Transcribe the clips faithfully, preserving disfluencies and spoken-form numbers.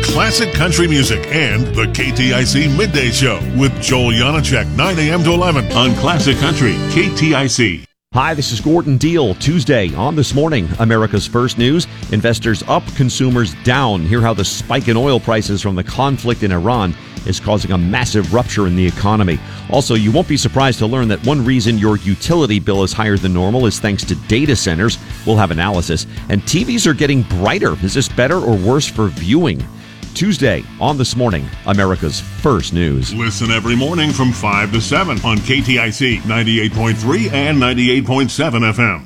classic country music and the K T I C Midday Show with Joel Janacek, nine a.m. to eleven on Classic Country, K T I C. Hi, this is Gordon Deal. Tuesday on This Morning, America's First News. Investors up, consumers down. Hear how the spike in oil prices from the conflict in Iran is causing a massive rupture in the economy. Also, you won't be surprised to learn that one reason your utility bill is higher than normal is thanks to data centers. We'll have analysis. And T Vs are getting brighter. Is this better or worse for viewing? Tuesday on This Morning, America's First News. Listen every morning from five to seven on K T I C ninety-eight point three and ninety-eight point seven F M.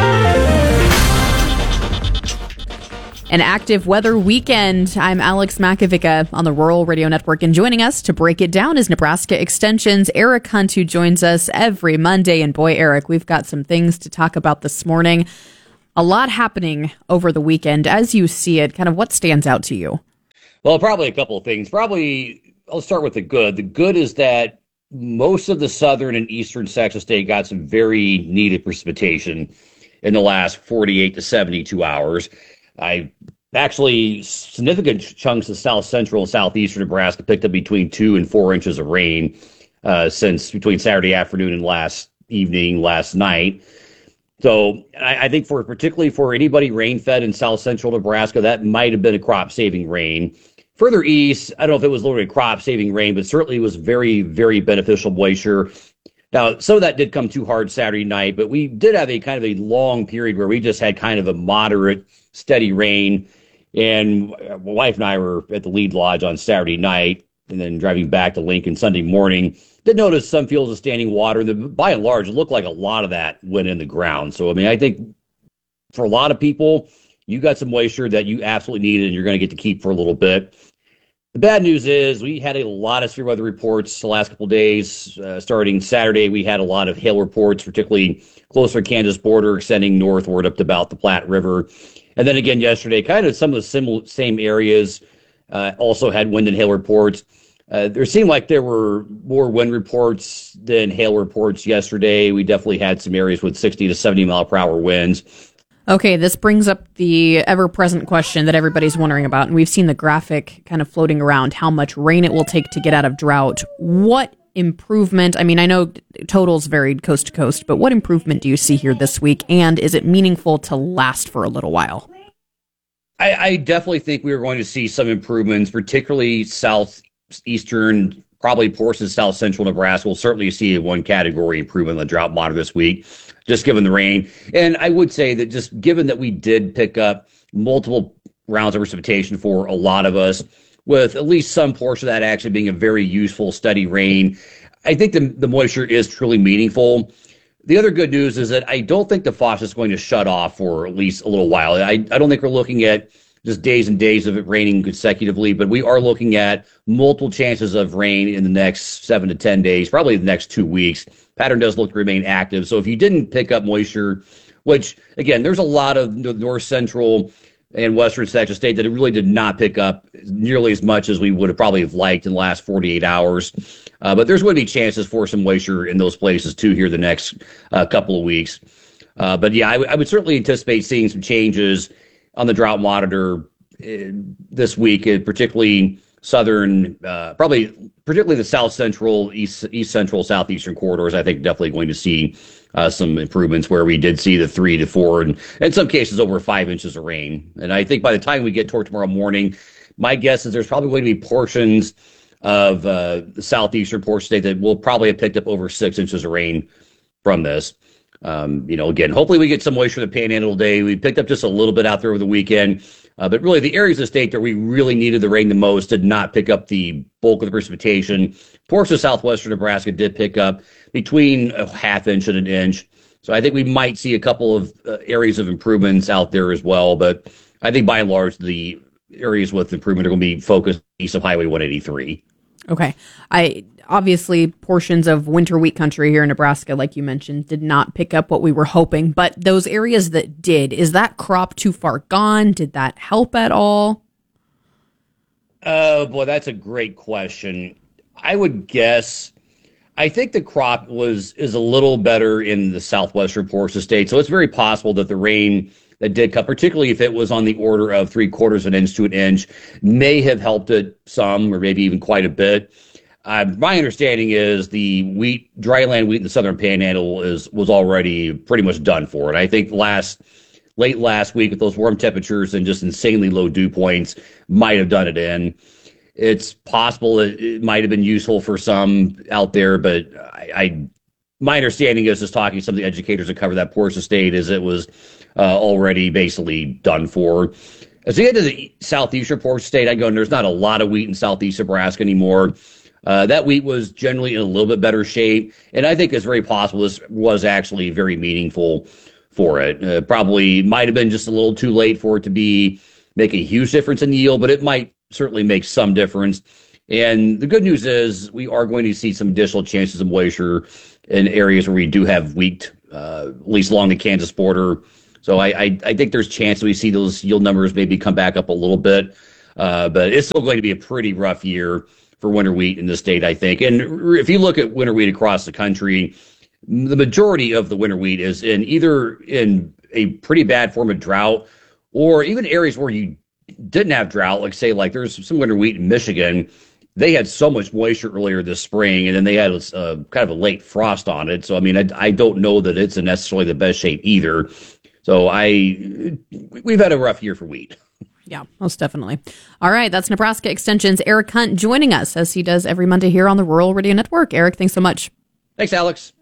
An active weather weekend. I'm Alex Makovica on the Rural Radio Network, and joining us to break it down is Nebraska Extension's Eric Hunt, who joins us every Monday. And boy, Eric, we've got some things to talk about this morning. A lot happening over the weekend. As you see it, kind of what stands out to you? Well, probably a couple of things. Probably, I'll start with the good. The good is that most of the southern and eastern sections of the state got some very needed precipitation in the last forty-eight to seventy-two hours. I actually, significant chunks of south central and southeastern Nebraska picked up between two and four inches of rain uh, since between Saturday afternoon and last evening, last night. So I, I think for particularly for anybody rain-fed in south central Nebraska, that might have been a crop-saving rain. Further east, I don't know if it was literally crop-saving rain, but certainly was very, very beneficial moisture. Now, some of that did come too hard Saturday night, but we did have a kind of a long period where we just had kind of a moderate, steady rain. And my wife and I were at the Lead Lodge on Saturday night and then driving back to Lincoln Sunday morning. Did notice some fields of standing water. That, by and large, it looked like a lot of that went in the ground. So, I mean, I think for a lot of people, you got some moisture that you absolutely needed and you're going to get to keep for a little bit. The bad news is we had a lot of severe weather reports the last couple of days. Uh, starting Saturday, we had a lot of hail reports, particularly closer to Kansas border, extending northward up to about the Platte River. And then again yesterday, kind of some of the similar, same areas uh, also had wind and hail reports. Uh, there seemed like there were more wind reports than hail reports yesterday. We definitely had some areas with sixty to seventy mile per hour winds. Okay, this brings up the ever-present question that everybody's wondering about, and we've seen the graphic kind of floating around, how much rain it will take to get out of drought. What improvement, I mean, I know totals varied coast to coast, but what improvement do you see here this week, and is it meaningful to last for a little while? I, I definitely think we are going to see some improvements, particularly southeastern, probably portions of south central Nebraska. We'll certainly see a one category improvement in the drought monitor this week, just given the rain. And I would say that just given that we did pick up multiple rounds of precipitation for a lot of us, with at least some portion of that actually being a very useful, steady rain, I think the, the moisture is truly meaningful. The other good news is that I don't think the faucet is going to shut off for at least a little while. I, I don't think we're looking at just days and days of it raining consecutively, but we are looking at multiple chances of rain in the next seven to ten days, probably the next two weeks. Pattern does look to remain active. So if you didn't pick up moisture, which, again, there's a lot of north central and western sections of the state that it really did not pick up nearly as much as we would have probably have liked in the last forty-eight hours. Uh, but there's going to be chances for some moisture in those places, too, here the next uh, couple of weeks. Uh, but, yeah, I, w- I would certainly anticipate seeing some changes on the drought monitor uh, this week, uh, particularly southern, uh, probably particularly the south central, east, east central, southeastern corridors. I think definitely going to see uh, some improvements where we did see the three to four and in some cases over five inches of rain. And I think by the time we get toward tomorrow morning, my guess is there's probably going to be portions of uh, the southeastern portion state that will probably have picked up over six inches of rain from this. Um, you know, again, hopefully we get some moisture in the panhandle today. We picked up just a little bit out there over the weekend. Uh, but really, the areas of the state that we really needed the rain the most did not pick up the bulk of the precipitation. Portions of southwestern Nebraska did pick up between a half inch and an inch. So I think we might see a couple of uh, areas of improvements out there as well. But I think by and large, the areas with improvement are going to be focused east of Highway one eighty-three. Okay. I obviously portions of winter wheat country here in Nebraska, like you mentioned, did not pick up what we were hoping. But those areas that did, is that crop too far gone? Did that help at all? Oh, boy, that's a great question. I would guess, I think the crop was is a little better in the southwestern portion of the state. So it's very possible that the rain that did cut, particularly if it was on the order of three quarters of an inch to an inch, may have helped it some, or maybe even quite a bit. Uh, my understanding is the wheat, dryland wheat in the southern panhandle is was already pretty much done for. And I think last late last week with those warm temperatures and just insanely low dew points might have done it in. It's possible that it might have been useful for some out there, but I, I my understanding is just talking to some of the educators that cover that portion of the state is it was uh, already basically done for. As we get to the southeastern portion of the state, I go, and there's not a lot of wheat in southeast Nebraska anymore. Uh, that wheat was generally in a little bit better shape, and I think it's very possible this was actually very meaningful for it. Uh, probably might have been just a little too late for it to be make a huge difference in yield, but it might certainly make some difference. And the good news is we are going to see some additional chances of moisture in areas where we do have wheat, uh, at least along the Kansas border. So I, I, I think there's chance we see those yield numbers maybe come back up a little bit, uh, but it's still going to be a pretty rough year for winter wheat in the state, I think. And if you look at winter wheat across the country, the majority of the winter wheat is in either in a pretty bad form of drought, or even areas where you didn't have drought, like say, like there's some winter wheat in Michigan. They had so much moisture earlier this spring, and then they had a, uh, kind of a late frost on it. So, I mean, I, I don't know that it's in necessarily the best shape either. So I, we've had a rough year for wheat. Yeah, most definitely. All right, that's Nebraska Extension's Eric Hunt joining us as he does every Monday here on the Rural Radio Network. Eric, thanks so much. Thanks, Alex.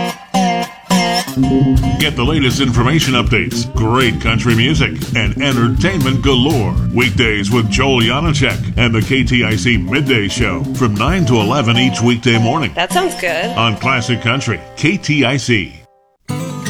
Get the latest information updates, great country music, and entertainment galore. Weekdays with Joel Janacek and the K T I C Midday Show from nine to eleven each weekday morning. That sounds good. On Classic Country, K T I C.